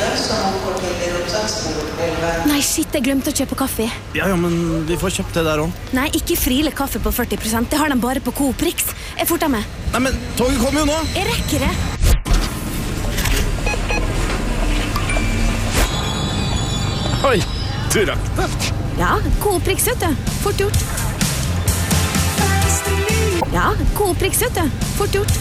Nei, shit, jeg glemte å kjøpe kaffe. Ja, men vi får kjøpt det der også. Nei, ikke Friele kaffe på 40%. Det har de bare på Coop Rix. Jeg forter med. Nei, men toget kommer jo nå. Jeg rekker det. Oi, du rakk det. Ja, Coop Rix, vet du. Fort gjort. Ja, Coop Rix, vet du. Fort gjort.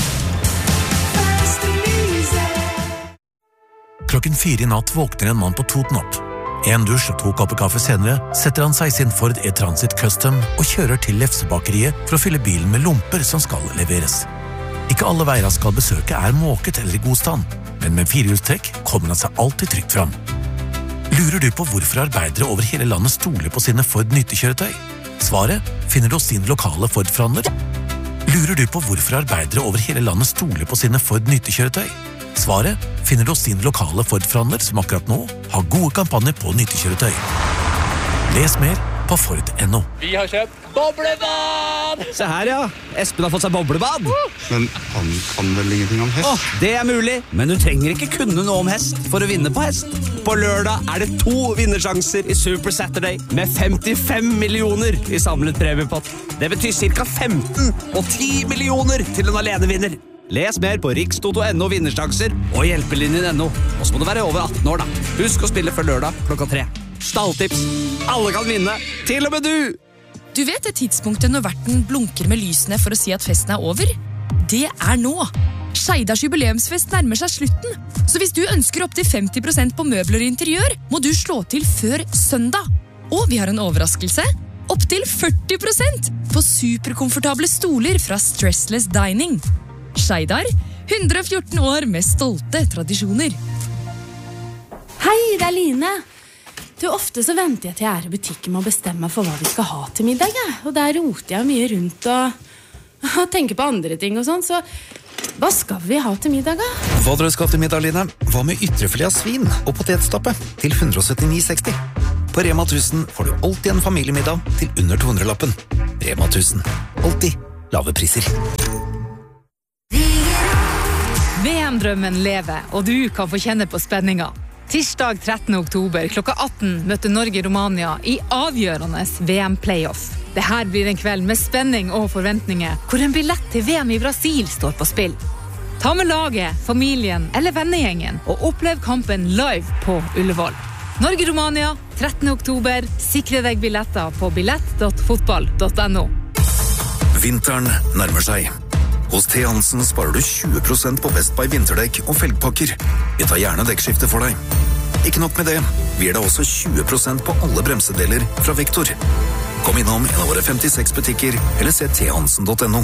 Klokken 4 i natt våkner en mann på Toten opp. En dusj og 2 kopper kaffe senere setter han seg i sin Ford E-Transit Custom og kjører til Lefsebakeriet for å fylle bilen med lomper som skal leveres. Ikke alle veier han skal besøke er måket eller i god stand, men med 4-hjulstrekk kommer han seg alltid trygt fram. Lurer du på hvorfor arbeidere over hele landet stoler på sine Ford nyttekjøretøy? Svaret finner du hos din lokale Ford-forhandler. Lurer du på hvorfor arbeidere over hele landet stoler på sine Ford nyttekjøretøy? Svaret finner du hos din lokale Ford-forhandler som akkurat nå har gode kampanjer på nyttekjøretøy. Les mer på Ford.no. Vi har kjøpt boblebad! Se her, ja. Espen har fått seg boblebad. Men han kan vel ingenting om hest? Det er mulig, men du trenger ikke kunne noe om hest for å vinne på hest. På lørdag er det 2 vinnersjanser i Super Saturday med 55 millioner i samlet premiepott. Det betyr cirka 15 og 10 millioner til en alenevinner. Les mer på rikstoto.no vinnersjanser og hjelpelinjen.no. Og så må du være over 18 år da. Husk å spille før lørdag klokka 3. Stalltips. Alle kan vinne, til og med du! Du vet det tidspunktet når verten blunker med lysene for å si at festen er over? Det er nå. Skeidars jubileumsfest nærmer seg slutten, så hvis du ønsker opp til 50% på møbler og interiør, må du slå til før søndag. Og vi har en overraskelse. Opp til 40% på superkomfortable stoler fra Stressless Dining. Skeidar, 114 år med stolte tradisjoner. Hei, det er Line. Du, ofte så venter jeg til jeg er i butikken med å bestemme for hva vi skal ha til middag, ja. Og der roter jeg mye rundt og tenker på andre ting og sånn, så hva skal vi ha til middag, da? Hva dere skal til middag, Line? Hva med ytrefilet av svin og potetstappe til 179,60? På Rema 1000 får du alltid en familiemiddag til under 200-lappen. Rema 1000. Alltid lave priser. VM-drømmen lever, og du kan få kjenne på spenninga. Tirsdag 13. oktober klokka 18 møter Norge-Romania i avgjørende VM-playoff. Dette blir en kveld med spenning og forventninger, hvor en billett til VM i Brasil står på spill. Ta med laget, familien eller vennegjengen og opplev kampen live på Ullevål. Norge-Romania, 13. oktober. Sikre deg billetter på billett.fotball.no. Vinteren nærmer seg. Hos T. Hansen sparer du 20% på Best Buy vinterdekk og felgpakker. Vi tar gjerne dekkskifte for deg. Ikke nok med det, vi gir deg også 20% på alle bremsedeler fra Vektor. Kom innom en av våre 56 butikker, eller se thansen.no.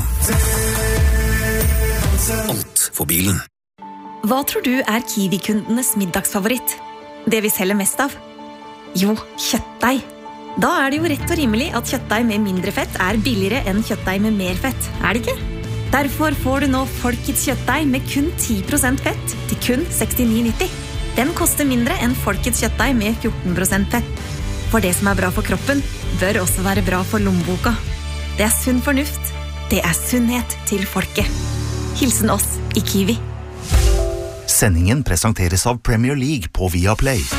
Alt for bilen. Hva tror du er Kiwi-kundenes middagsfavoritt? Det vi selger mest av? Jo, kjøttdeig. Da er det jo rett og rimelig at kjøttdeig med mindre fett er billigere enn kjøttdeig med mer fett, er det ikke? Derfor får du nå Folkets kjøttdeig med kun 10% fett til kun 69,90. Den koster mindre enn Folkets kjøttdeig med 14% fett. For det som er bra for kroppen, bør også være bra for lommeboka. Det er sunn fornuft. Det er sunnhet til folket. Hilsen oss i Kiwi. Sendingen presenteres av Premier League på Viaplay.